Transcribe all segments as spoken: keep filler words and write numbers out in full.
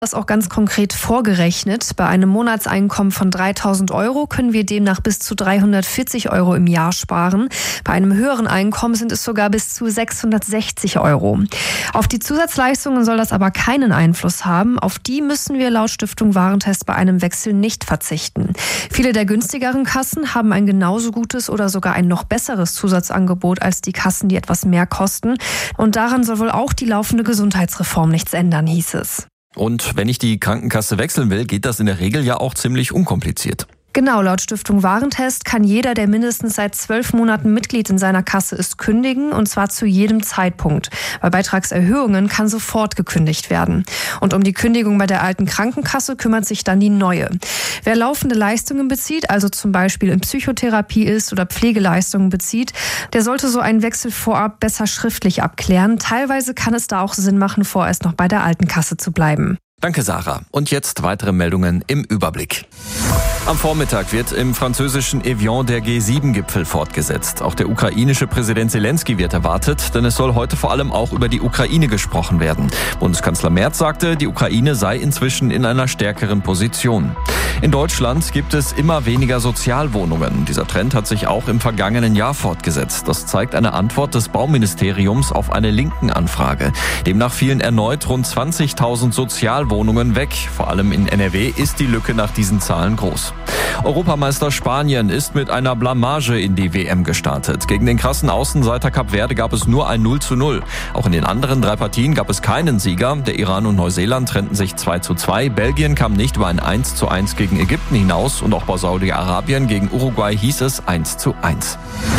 Das auch ganz konkret vorgerechnet. Bei einem Monatseinkommen von dreitausend Euro können wir demnach bis zu dreihundertvierzig Euro im Jahr sparen. Bei einem höheren Einkommen sind es sogar bis zu sechshundertsechzig Euro. Auf die Zusatzleistungen soll das aber keinen Einfluss haben. Auf die müssen wir laut Stiftung Warentest bei einem Wechsel nicht verzichten. Viele der günstigeren Kassen haben ein genauso gutes oder sogar ein noch besseres Zusatzangebot als die Kassen, die etwas mehr kosten. Und daran soll wohl auch die laufende Gesundheitsreform nichts ändern, hieß es. Und wenn ich die Krankenkasse wechseln will, geht das in der Regel ja auch ziemlich unkompliziert. Genau, laut Stiftung Warentest kann jeder, der mindestens seit zwölf Monaten Mitglied in seiner Kasse ist, kündigen, und zwar zu jedem Zeitpunkt. Bei Beitragserhöhungen kann sofort gekündigt werden. Und um die Kündigung bei der alten Krankenkasse kümmert sich dann die neue. Wer laufende Leistungen bezieht, also zum Beispiel in Psychotherapie ist oder Pflegeleistungen bezieht, der sollte so einen Wechsel vorab besser schriftlich abklären. Teilweise kann es da auch Sinn machen, vorerst noch bei der alten Kasse zu bleiben. Danke, Sarah. Und jetzt weitere Meldungen im Überblick. Am Vormittag wird im französischen Evian der G sieben Gipfel fortgesetzt. Auch der ukrainische Präsident Zelensky wird erwartet, denn es soll heute vor allem auch über die Ukraine gesprochen werden. Bundeskanzler Merz sagte, die Ukraine sei inzwischen in einer stärkeren Position. In Deutschland gibt es immer weniger Sozialwohnungen. Dieser Trend hat sich auch im vergangenen Jahr fortgesetzt. Das zeigt eine Antwort des Bauministeriums auf eine linken Anfrage. Demnach fielen erneut rund zwanzigtausend Sozialwohnungen weg. Vor allem in N R W ist die Lücke nach diesen Zahlen groß. Europameister Spanien ist mit einer Blamage in die W M gestartet. Gegen den krassen Außenseiter Kap Verde gab es nur ein null zu null. Auch in den anderen drei Partien gab es keinen Sieger. Der Iran und Neuseeland trennten sich zwei zu zwei. Belgien kam nicht über ein eins zu eins gegen Ägypten hinaus. Und auch bei Saudi-Arabien gegen Uruguay hieß es eins zu eins.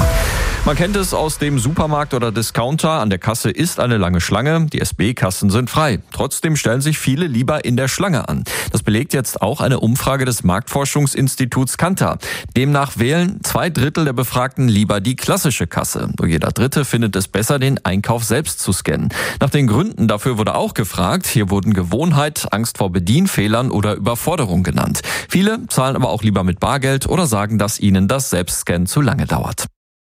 Man kennt es aus dem Supermarkt oder Discounter. An der Kasse ist eine lange Schlange. Die S B-Kassen sind frei. Trotzdem stellen sich viele lieber in der Schlange an. Das belegt jetzt auch eine Umfrage des Marktforschungsinstituts Kantar. Demnach wählen zwei Drittel der Befragten lieber die klassische Kasse. Nur jeder Dritte findet es besser, den Einkauf selbst zu scannen. Nach den Gründen dafür wurde auch gefragt. Hier wurden Gewohnheit, Angst vor Bedienfehlern oder Überforderung genannt. Viele zahlen aber auch lieber mit Bargeld oder sagen, dass ihnen das Selbstscannen zu lange dauert.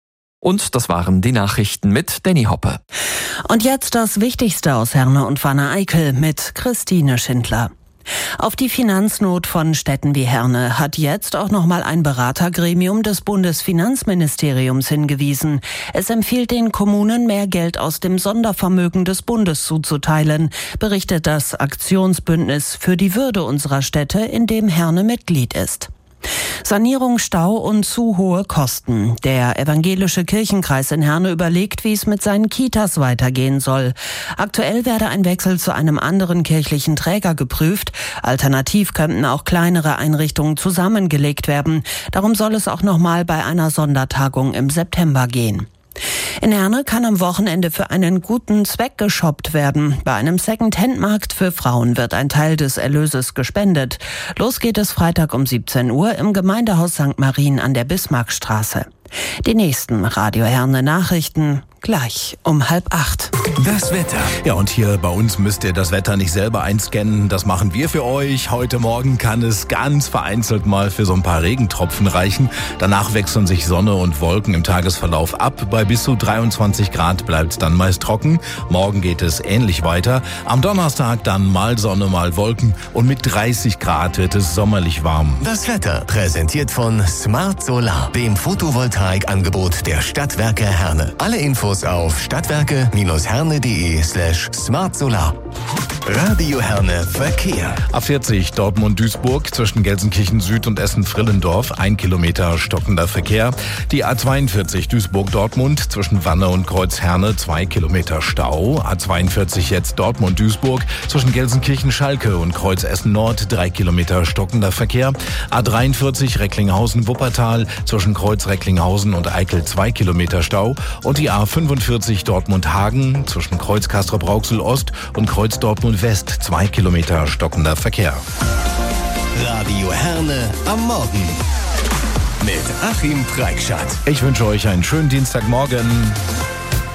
Und das waren die Nachrichten mit Danny Hoppe. Und jetzt das Wichtigste aus Herne und Wanne-Eickel mit Christine Schindler. Auf die Finanznot von Städten wie Herne hat jetzt auch nochmal ein Beratergremium des Bundesfinanzministeriums hingewiesen. Es empfiehlt den Kommunen, mehr Geld aus dem Sondervermögen des Bundes zuzuteilen, berichtet das Aktionsbündnis für die Würde unserer Städte, in dem Herne Mitglied ist. Sanierung, Stau und zu hohe Kosten. Der evangelische Kirchenkreis in Herne überlegt, wie es mit seinen Kitas weitergehen soll. Aktuell werde ein Wechsel zu einem anderen kirchlichen Träger geprüft. Alternativ könnten auch kleinere Einrichtungen zusammengelegt werden. Darum soll es auch nochmal bei einer Sondertagung im September gehen. In Herne kann am Wochenende für einen guten Zweck geshoppt werden. Bei einem Second-Hand-Markt für Frauen wird ein Teil des Erlöses gespendet. Los geht es Freitag um siebzehn Uhr im Gemeindehaus Sankt Marien an der Bismarckstraße. Die nächsten Radio Herne Nachrichten gleich um halb acht. Das Wetter. Ja, und hier bei uns müsst ihr das Wetter nicht selber einscannen. Das machen wir für euch. Heute Morgen kann es ganz vereinzelt mal für so ein paar Regentropfen reichen. Danach wechseln sich Sonne und Wolken im Tagesverlauf ab. Bei bis zu dreiundzwanzig Grad bleibt es dann meist trocken. Morgen geht es ähnlich weiter. Am Donnerstag dann mal Sonne, mal Wolken. Und mit dreißig Grad wird es sommerlich warm. Das Wetter präsentiert von Smart Solar, dem Photovoltaikangebot der Stadtwerke Herne. Alle Infos auf stadtwerke-herne.de slash smartsolar. Radio Herne Verkehr. A vierzig Dortmund-Duisburg zwischen Gelsenkirchen Süd und Essen-Frillendorf. Ein Kilometer stockender Verkehr. Die A zweiundvierzig Duisburg-Dortmund zwischen Wanne und Kreuz-Herne. Zwei Kilometer Stau. A zweiundvierzig jetzt Dortmund-Duisburg zwischen Gelsenkirchen-Schalke und Kreuz-Essen-Nord. Drei Kilometer stockender Verkehr. A dreiundvierzig Recklinghausen-Wuppertal zwischen Kreuz-Recklinghausen und Eickel. Zwei Kilometer Stau. Und die A fünfundvierzig Dortmund-Hagen zwischen Kreuz Castrop-Rauxel-Ost und Kreuz Dortmund-West. Zwei Kilometer stockender Verkehr. Radio Herne am Morgen mit Achim Preikschat. Ich wünsche euch einen schönen Dienstagmorgen.